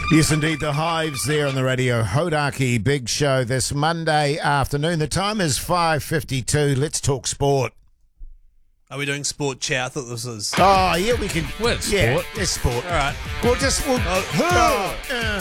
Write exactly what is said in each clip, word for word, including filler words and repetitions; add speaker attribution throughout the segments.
Speaker 1: Yes, indeed, the Hives there on the radio. Hodaki Big Show this Monday afternoon. The time is five fifty-two. Let's talk sport.
Speaker 2: Are we doing sport chat? I thought this was...
Speaker 1: Oh, yeah, we can...
Speaker 3: Well, it's
Speaker 1: yeah,
Speaker 3: sport.
Speaker 1: it's sport.
Speaker 2: All right.
Speaker 1: We'll just... We'll,
Speaker 2: Oh,
Speaker 1: oh, uh,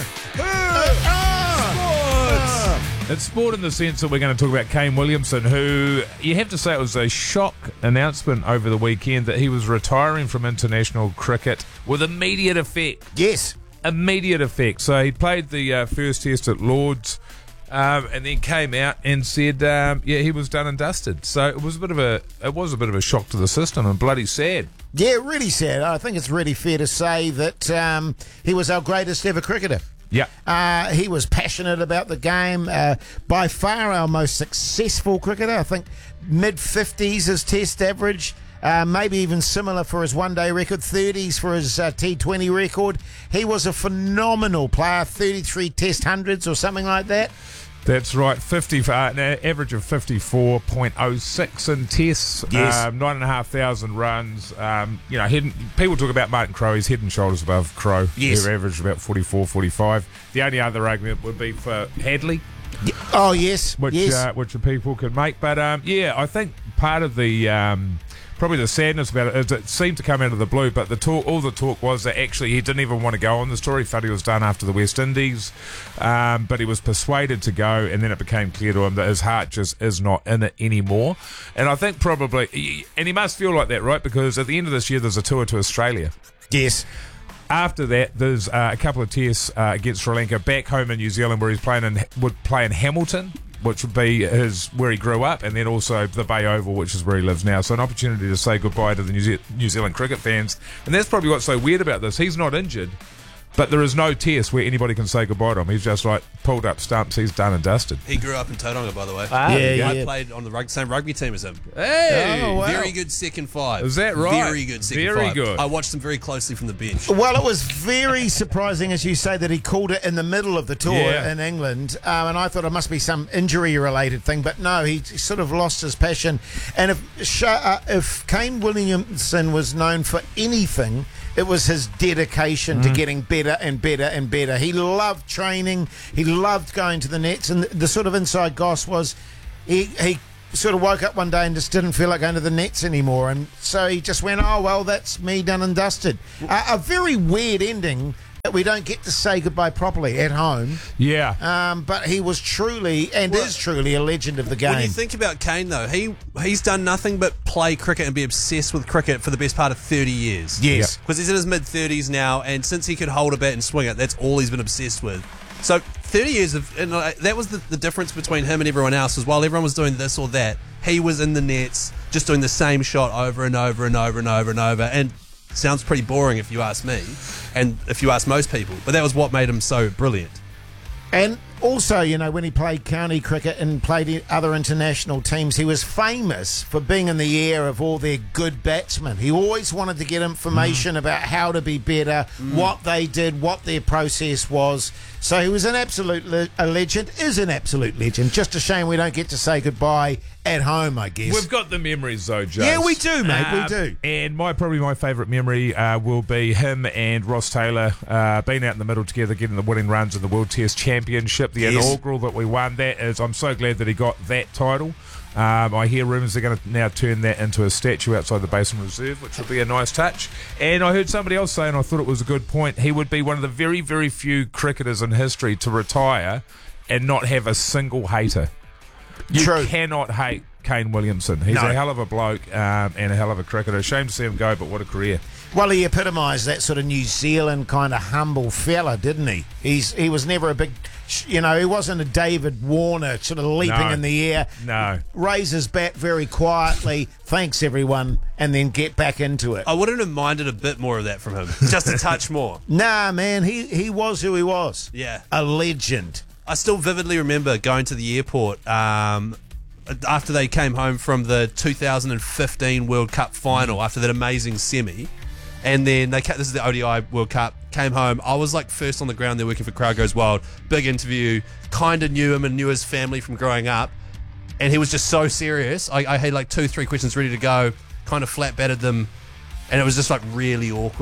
Speaker 1: uh, uh,
Speaker 3: It's sport in the sense that we're going to talk about Kane Williamson, who you have to say it was a shock announcement over the weekend that he was retiring from international cricket with immediate effect.
Speaker 1: yes.
Speaker 3: Immediate effect. So he played the uh, first test at Lord's um, and then came out and said, um, yeah, he was done and dusted. So it was a bit of a it was a bit of a shock to the system and bloody sad.
Speaker 1: Yeah, really sad. I think it's really fair to say that um, he was our greatest ever cricketer.
Speaker 3: Yeah.
Speaker 1: Uh, he was passionate about the game. Uh, by far our most successful cricketer. I think mid-fifties his test average. Uh, maybe even similar for his one-day record, thirties for his uh, T twenty record. He was a phenomenal player, thirty-three test hundreds or something like that.
Speaker 3: That's right, fifty uh, an average of fifty-four point oh six in tests,
Speaker 1: Yes.
Speaker 3: um, nine and a half thousand runs. Um, you know, head, people talk about Martin Crowe, he's head and shoulders above Crowe.
Speaker 1: Yes.
Speaker 3: Who averaged about forty-four, forty-five. The only other argument would be for Hadley,
Speaker 1: Oh, yes,
Speaker 3: which
Speaker 1: yes.
Speaker 3: uh, which the people can make. But um, yeah, I think part of the um, probably the sadness about it is it seemed to come out of the blue. But the talk, all the talk was that actually he didn't even want to go on the tour. He felt he was done after the West Indies, um, but he was persuaded to go, and then it became clear to him that his heart just is not in it anymore. And I think probably, and he must feel like that, right? Because at the end of this year, there's a tour to Australia.
Speaker 1: Yes.
Speaker 3: After that, there's uh, a couple of tests uh, against Sri Lanka back home in New Zealand, where he's playing in would play in Hamilton, which would be his where he grew up, and then also the Bay Oval, which is where he lives now. So an opportunity to say goodbye to the New, Ze- New Zealand cricket fans, and that's probably what's so weird about this. He's not injured, but there is no test where anybody can say goodbye to him. He's just like pulled up stumps. He's done and dusted.
Speaker 2: He grew up in Tauranga, by the way.
Speaker 3: Ah,
Speaker 1: Yeah,
Speaker 3: there you
Speaker 1: yeah.
Speaker 3: go.
Speaker 2: I played on the rug- same rugby team as him.
Speaker 3: Hey,
Speaker 1: Oh, wow.
Speaker 2: Very good second five.
Speaker 3: Is that right?
Speaker 2: Very good second
Speaker 3: Very
Speaker 2: five.
Speaker 3: good.
Speaker 2: I watched them very closely from the bench.
Speaker 1: Well, it was very surprising, as you say, that he called it in the middle of the tour
Speaker 3: Yeah.
Speaker 1: in England. Um, and I thought it must be some injury-related thing, but no, he sort of lost his passion. And if Sha- uh, if Kane Williamson was known for anything, it was his dedication to getting better and better and better. He loved training. He loved going to the nets. And the, the sort of inside goss was he he sort of woke up one day and just didn't feel like going to the nets anymore. And so he just went, oh, well, that's me done and dusted. Uh, a very weird ending that we don't get to say goodbye properly at home.
Speaker 3: Yeah.
Speaker 1: Um, but he was truly and
Speaker 2: Well,
Speaker 1: is truly a legend of the game.
Speaker 2: When you think about Kane, though, he he's done nothing but play cricket and be obsessed with cricket for the best part of thirty years.
Speaker 1: Yes.
Speaker 2: Because he's in his mid-thirties now, and since he could hold a bat and swing it, that's all he's been obsessed with. So thirty years of... And uh, that was the, the difference between him and everyone else, was while everyone was doing this or that, he was in the nets just doing the same shot over and over and over and over and over. And sounds pretty boring if you ask me, and if you ask most people. But that was what made him so brilliant.
Speaker 1: And also, you know, when he played county cricket and played in other international teams, he was famous for being in the ear of all their good batsmen. He always wanted to get information mm. about how to be better, mm. what they did, what their process was. So he was an absolute le- a legend, is an absolute legend. Just a shame we don't get to say goodbye at home, I guess.
Speaker 3: We've got the memories though, Joe.
Speaker 1: Yeah, we do, mate, we do.
Speaker 3: And my probably my favourite memory uh, will be him and Ross Taylor uh, being out in the middle together, getting the winning runs in the World Test Championship, the
Speaker 1: Yes.
Speaker 3: inaugural that we won. That is, I'm so glad that he got that title. Um, I hear rumours they're going to now turn that into a statue outside the Basin Reserve, which would be a nice touch. And I heard somebody else say, and I thought it was a good point, he would be one of the very, very few cricketers in history to retire and not have a single hater. You
Speaker 1: True.
Speaker 3: cannot hate Kane Williamson. He's
Speaker 1: No.
Speaker 3: a hell of a bloke um, and a hell of a cricketer. Shame to see him go, but what a career.
Speaker 1: Well, he epitomised that sort of New Zealand kind of humble fella, didn't he? He's He was never a big, you know, he wasn't a David Warner sort of leaping
Speaker 3: No.
Speaker 1: in the air.
Speaker 3: No.
Speaker 1: Raise his bat very quietly, thanks everyone, and then get back into it.
Speaker 2: I wouldn't have minded a bit more of that from him. Just a touch more.
Speaker 1: Nah, man, he, he was who he was.
Speaker 2: Yeah.
Speaker 1: A legend.
Speaker 2: I still vividly remember going to the airport um, after they came home from the two thousand fifteen World Cup final, after that amazing semi. And then they ca- this is the O D I World Cup, came home. I was like first on the ground there working for Crowd Goes Wild. Big interview. Kind of knew him and knew his family from growing up. And he was just so serious. I, I had like two, three questions ready to go, kind of flat batted them. And it was just like really awkward.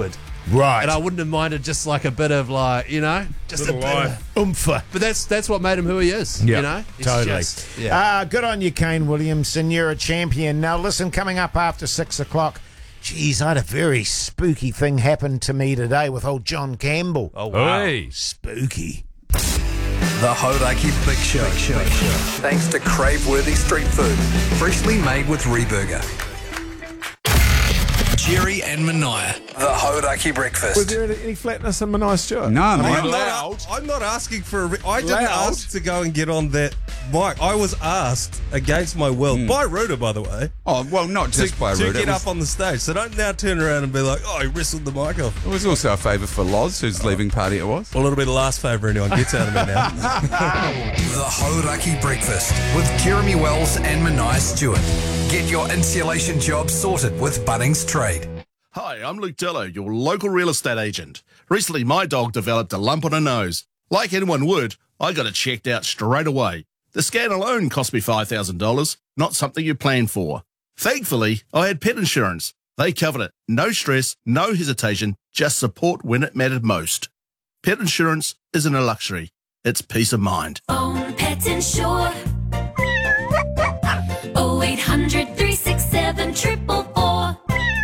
Speaker 1: Right.
Speaker 2: And I wouldn't have minded just like a bit of like, you know, just
Speaker 3: Little
Speaker 2: a bit
Speaker 3: life.
Speaker 2: of
Speaker 1: Oomph.
Speaker 2: But that's that's what made him who he is.
Speaker 3: Yeah,
Speaker 2: you know, It's
Speaker 1: Totally.
Speaker 2: just- yeah.
Speaker 1: Uh, good on you, Kane Williamson. You're a champion. Now, listen, coming up after six o'clock, geez, I had a very spooky thing happen to me today with old John Campbell.
Speaker 2: oh wow.
Speaker 3: Hey.
Speaker 1: Spooky.
Speaker 4: The Hodaki Big Show. Show. Thanks to crave-worthy street food, freshly made with Reburger. Jerry and Mania. The Hodaki Breakfast.
Speaker 5: Was there any flatness in Mania Stewart?
Speaker 6: No,
Speaker 5: I mean,
Speaker 6: man.
Speaker 7: I'm
Speaker 5: loud.
Speaker 7: not, I'm not asking for a. Re- I didn't
Speaker 5: Loud.
Speaker 7: ask to go and get on that mic. I was asked against my will by Ruda, by the way,
Speaker 6: Oh, well, not
Speaker 7: to,
Speaker 6: just by
Speaker 7: to
Speaker 6: Rude.
Speaker 7: get
Speaker 6: It was,
Speaker 7: up on the stage. So don't now turn around and be like, "Oh, he wrestled the mic off."
Speaker 6: it was also a favour for Loz, whose leaving party it was.
Speaker 7: Well, it'll be the last favour anyone gets out of me now.
Speaker 4: The Hodaki Breakfast with Jeremy Wells and Mania Stewart. Get your insulation job sorted with Bunnings Trade.
Speaker 8: Hi, I'm Luke Dillo, your local real estate agent. Recently, my dog developed a lump on her nose. Like anyone would, I got it checked out straight away. The scan alone cost me five thousand dollars, not something you plan for. Thankfully, I had pet insurance. They covered it. No stress, no hesitation, just support when it mattered most. Pet insurance isn't a luxury, it's peace of mind.
Speaker 9: Own Pet Insure. oh eight hundred, three six seven, four four four.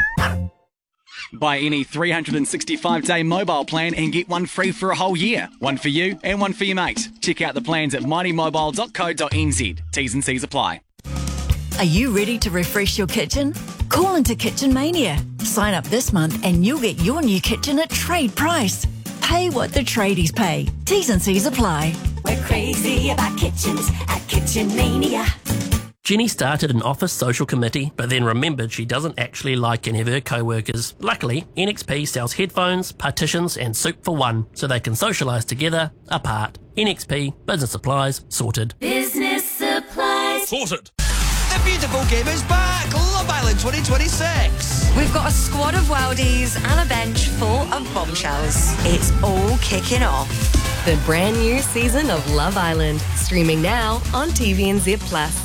Speaker 10: Buy any three hundred sixty-five day mobile plan and get one free for a whole year. One for you and one for your mate. Check out the plans at mighty mobile dot co dot n z. T's and C's apply.
Speaker 11: Are you ready to refresh your kitchen? Call into Kitchen Mania. Sign up this month and you'll get your new kitchen at trade price. Pay what the tradies pay. T's and C's apply.
Speaker 9: We're crazy about kitchens at Kitchen Mania.
Speaker 12: Jenny started an office social committee, but then remembered she doesn't actually like any of her co-workers. Luckily, N X P sells headphones, partitions and soup for one, so they can socialise together, apart. N X P, business supplies, sorted.
Speaker 9: Business supplies.
Speaker 7: Sorted.
Speaker 13: The beautiful game is back! Love Island twenty twenty-six!
Speaker 14: We've got a squad of worldies and a bench full of bombshells. It's all kicking off.
Speaker 15: The brand new season of Love Island, streaming now on T V N Z Plus.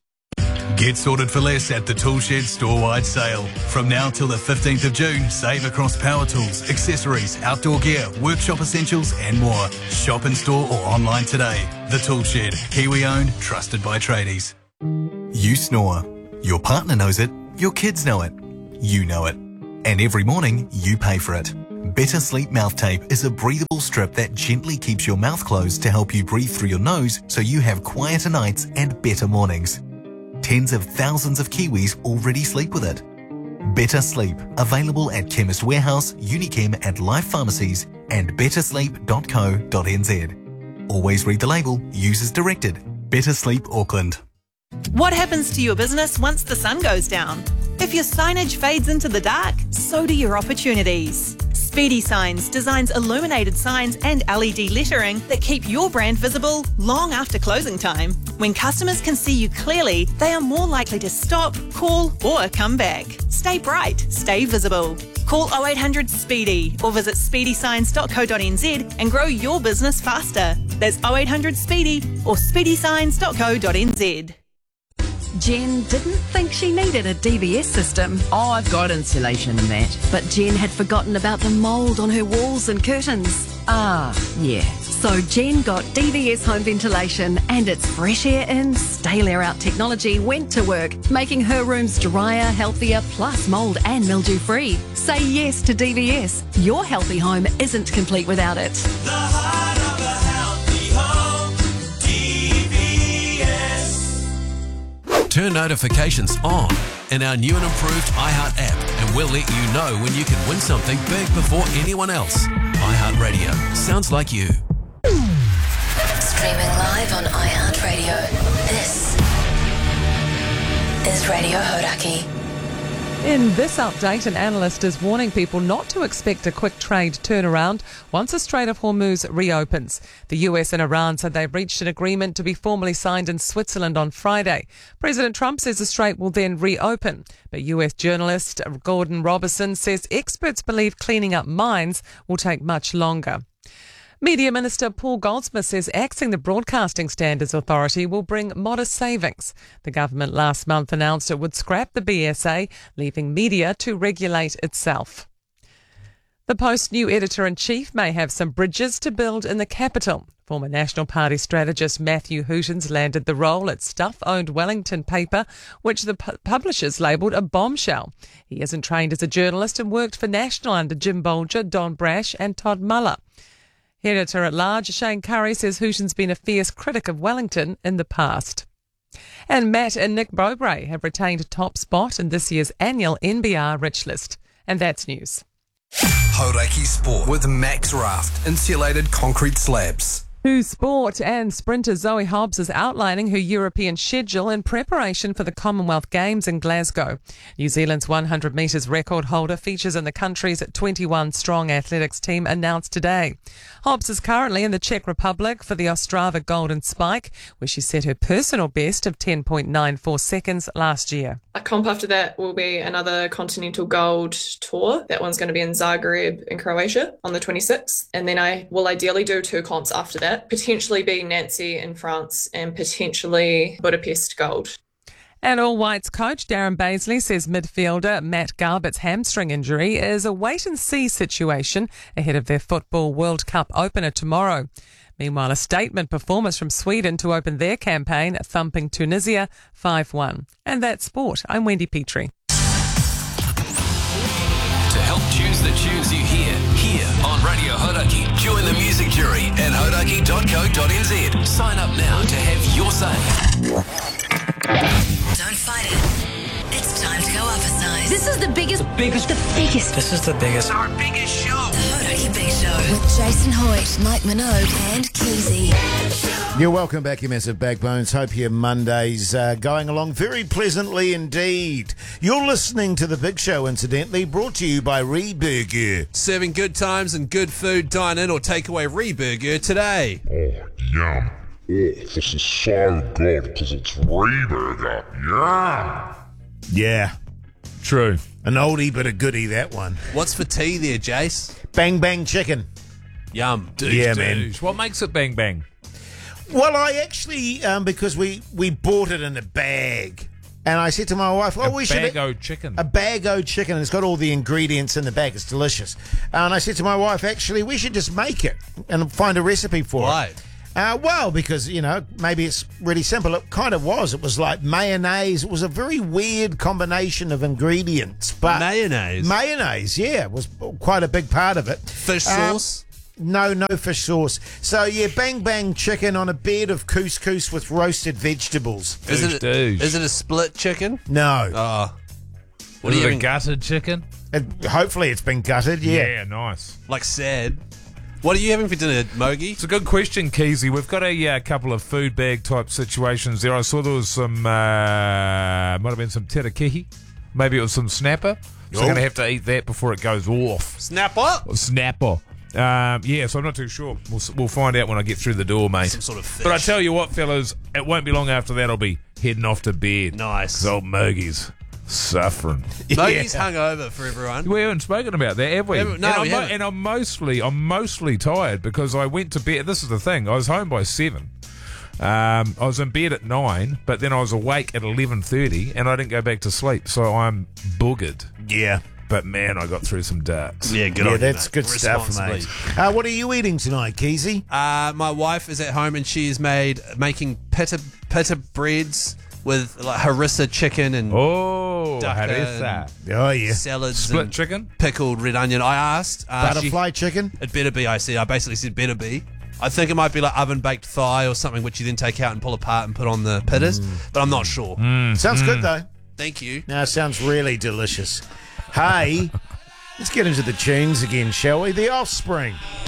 Speaker 16: Get sorted for less at the Toolshed store-wide sale. From now till the fifteenth of June, save across power tools, accessories, outdoor gear, workshop essentials and more. Shop in store or online today. The Toolshed, Kiwi-owned, trusted by tradies.
Speaker 17: You snore. Your partner knows it. Your kids know it. You know it. And every morning, you pay for it. Better Sleep Mouth Tape is a breathable strip that gently keeps your mouth closed to help you breathe through your nose so you have quieter nights and better mornings. Tens of thousands of Kiwis already sleep with it. Better Sleep, available at Chemist Warehouse, Unichem and Life Pharmacies and better sleep dot co dot n z. Always read the label, use as directed. Better Sleep Auckland.
Speaker 18: What happens to your business once the sun goes down? If your signage fades into the dark, so do your opportunities. Speedy Signs designs illuminated signs and L E D lettering that keep your brand visible long after closing time. When customers can see you clearly, they are more likely to stop, call or come back. Stay bright, stay visible. Call oh eight hundred SPEEDY or visit speedy signs dot co dot n z and grow your business faster. That's oh eight hundred SPEEDY or speedy signs dot co dot n z.
Speaker 19: Jen didn't think she needed a D V S system.
Speaker 20: Oh, I've got insulation and that.
Speaker 19: But Jen had forgotten about the mould on her walls and curtains.
Speaker 20: Ah, yeah.
Speaker 19: So Jen got D V S home ventilation and its fresh air in, stale air out technology went to work, making her rooms drier, healthier, plus mould and mildew free. Say yes to D V S. Your healthy home isn't complete without it.
Speaker 4: The heart of a healthy home, D V S.
Speaker 9: Turn notifications on in our new and improved iHeart app, and we'll let you know when you can win something big before anyone else. iHeartRadio. Sounds like you.
Speaker 7: Streaming live on iHeartRadio. This is Radio Hodaki.
Speaker 16: In this update, an analyst is warning people not to expect a quick trade turnaround once the Strait of Hormuz reopens. The U S and Iran said they've reached an agreement to be formally signed in Switzerland on Friday. President Trump says the strait will then reopen. But U S journalist Gordon Robertson says experts believe cleaning up mines will take much longer. Media Minister Paul Goldsmith says axing the Broadcasting Standards Authority will bring modest savings. The government last month announced it would scrap the B S A, leaving media to regulate itself. The Post's new editor-in-chief may have some bridges to build in the capital. Former National Party strategist Matthew Hootens landed the role at Stuff-owned Wellington paper, which the pu- publishers labelled a bombshell. He isn't trained as a journalist and worked for National under Jim Bolger, Don Brash and Todd Muller. Editor-at-large Shane Curry says Hooten's been a fierce critic of Wellington in the past. And Matt and Nick Bowbray have retained a top spot in this year's annual N B R Rich List. And that's news.
Speaker 4: Hauraki Sport with Max Raft, insulated concrete slabs.
Speaker 16: Who's Sport and sprinter Zoe Hobbs is outlining her European schedule in preparation for the Commonwealth Games in Glasgow. New Zealand's one hundred metres record holder features in the country's twenty-one strong athletics team announced today. Hobbs is currently in the Czech Republic for the Ostrava Golden Spike, where she set her personal best of ten point nine four seconds last year.
Speaker 21: A comp after that will be another Continental Gold Tour. That one's going to be in Zagreb in Croatia on the twenty-sixth. And then I will ideally do two comps after that, potentially be Nancy in France and potentially Budapest Gold.
Speaker 16: And All Whites coach Darren Baisley says midfielder Matt Garbutt's hamstring injury is a wait-and-see situation ahead of their Football World Cup opener tomorrow. Meanwhile, a statement performance from Sweden to open their campaign, thumping Tunisia five one. And that's sport. I'm Wendy Petrie.
Speaker 9: To help choose the tunes you hear here on Radio Hauraki, join the music jury at hauraki dot co dot n z. Sign up now to have your say.
Speaker 14: Don't fight it. It's time to go up a size.
Speaker 15: This is the biggest, the biggest, the biggest.
Speaker 13: This is the biggest.
Speaker 14: Our biggest show. The Hauraki Big Show. With Jason Hoyt, Mike Minogue and Keezy.
Speaker 1: You're welcome back, you massive backbones. Hope your Monday's uh, going along very pleasantly indeed. You're listening to The Big Show, incidentally, brought to you by Reburger.
Speaker 2: Serving good times and good food, dine in or take away Reburger today.
Speaker 22: Oh, yum. Oh, this is so good because it's Reburger. Yeah.
Speaker 1: Yeah.
Speaker 3: True.
Speaker 1: An oldie but a goodie, that one.
Speaker 2: What's for tea there, Jace?
Speaker 1: Bang Bang Chicken.
Speaker 2: Yum.
Speaker 3: Douche,
Speaker 1: yeah,
Speaker 3: douche.
Speaker 1: man.
Speaker 3: What makes it bang bang?
Speaker 1: Well, I actually, um, because we, we bought it in a bag, and I said to my wife, "Oh,
Speaker 3: a
Speaker 1: we should
Speaker 3: bag-o chicken,
Speaker 1: a bag-o chicken. And it's got all the ingredients in the bag. It's delicious." And I said to my wife, "Actually, we should just make it and find a recipe for
Speaker 2: Why?
Speaker 1: it." Uh, well, because, you know, maybe it's really simple. It kind of was. It was like mayonnaise. It was a very weird combination of ingredients. But
Speaker 2: Mayonnaise?
Speaker 1: Mayonnaise, yeah, was quite a big part of it.
Speaker 2: Fish
Speaker 1: Um,
Speaker 2: sauce?
Speaker 1: No, no fish sauce. So, yeah, bang bang chicken on a bed of couscous with roasted vegetables.
Speaker 2: Is it, a,
Speaker 3: douche.
Speaker 2: is it a split chicken?
Speaker 1: No.
Speaker 2: Oh. What
Speaker 3: Is
Speaker 2: are you
Speaker 3: it a
Speaker 2: having?
Speaker 3: gutted chicken?
Speaker 1: It, hopefully it's been gutted, yeah.
Speaker 3: Yeah, nice.
Speaker 2: Like sad. What are you having for dinner, Mogi?
Speaker 3: It's a good question, Keezy. We've got a uh, couple of food bag type situations there. I saw there was some, uh, might have been some terakihi. Maybe it was some snapper. So I'm going to have to eat that before it goes off.
Speaker 2: Snapper?
Speaker 3: Or snapper. Um, yeah, so I'm not too sure. We'll, we'll find out when I get through the door, mate.
Speaker 2: Some sort of fish.
Speaker 3: But I tell you what, fellas, it won't be long after that I'll be heading off to bed.
Speaker 2: Nice.
Speaker 3: 'Cause old Mogi's suffering.
Speaker 2: Mogi's hungover for everyone.
Speaker 3: We haven't spoken about that, have we?
Speaker 2: Haven't- no,
Speaker 3: and, I'm
Speaker 2: we
Speaker 3: mo-
Speaker 2: haven't.
Speaker 3: and I'm mostly, I'm mostly tired because I went to bed. This is the thing. I was home by seven. Um, I was in bed at nine, but then I was awake at eleven thirty, and I didn't go back to sleep. So I'm boogered.
Speaker 1: Yeah.
Speaker 3: But man, I got through some darks.
Speaker 2: Yeah, good
Speaker 1: Yeah,
Speaker 2: on you,
Speaker 1: that's
Speaker 2: mate.
Speaker 1: good stuff,
Speaker 2: Responsibly.
Speaker 1: mate. Uh, what are you eating tonight, Keezy?
Speaker 2: Uh, my wife is at home and she has made making pita pita breads with like harissa chicken and
Speaker 3: Oh,
Speaker 2: duck
Speaker 3: harissa.
Speaker 2: and
Speaker 1: Oh, yeah.
Speaker 2: salads,
Speaker 3: Split
Speaker 2: and
Speaker 3: chicken?
Speaker 2: pickled red onion. I asked uh,
Speaker 1: Butterfly
Speaker 2: she,
Speaker 1: chicken?
Speaker 2: It better be. I said. I basically said better be. I think it might be like oven baked thigh or something, which you then take out and pull apart and put on the pittas. But I'm not sure.
Speaker 1: Sounds good, though.
Speaker 2: Thank you.
Speaker 1: Now, sounds really delicious. Hey, let's get into the tunes again, shall we? The Offspring.